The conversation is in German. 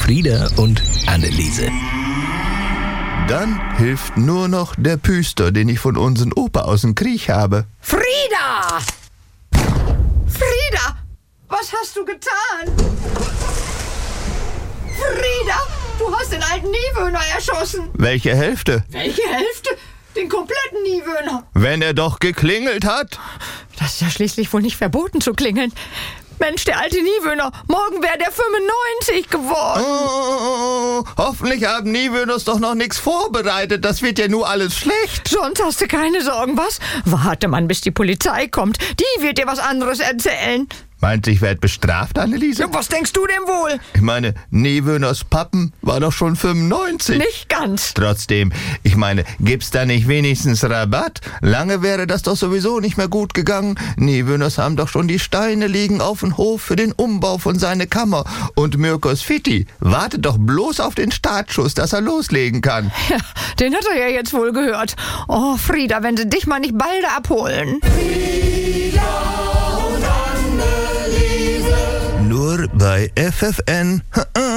Frieda und Anneliese. Dann hilft nur noch der Püster, den ich von unserem Opa aus dem Krieg habe. Frieda! Frieda! Was hast du getan? Frieda! Du hast den alten Niewöhner erschossen. Welche Hälfte? Welche Hälfte? Den kompletten Niewöhner. Wenn er doch geklingelt hat. Das ist ja schließlich wohl nicht verboten zu klingeln. Mensch, der alte Niewöhner, morgen wäre der 95 geworden. Oh, hoffentlich haben Niewöhners doch noch nichts vorbereitet. Das wird ja nur alles schlecht. Sonst hast du keine Sorgen, was? Warte man, bis die Polizei kommt. Die wird dir was anderes erzählen. Meinst du, ich werde bestraft, Anneliese? Ja, was denkst du denn wohl? Ich meine, Niewöhners Pappen war doch schon 95. Nicht ganz. Trotzdem, ich meine, gibt's da nicht wenigstens Rabatt? Lange wäre das doch sowieso nicht mehr gut gegangen. Niewöhners haben doch schon die Steine liegen auf dem Hof für den Umbau von seiner Kammer. Und Mirkos Fitti wartet doch bloß auf den Startschuss, dass er loslegen kann. Ja, den hat er ja jetzt wohl gehört. Oh, Frieda, wenn sie dich mal nicht bald abholen. Nur bei FFN.